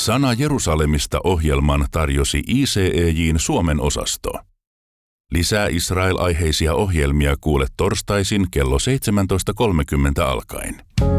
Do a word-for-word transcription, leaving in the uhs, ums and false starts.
Sana Jerusalemista -ohjelman tarjosi I C E J:n Suomen osasto. Lisää Israel-aiheisia ohjelmia kuule torstaisin kello seitsemäntoista kolmekymmentä alkaen.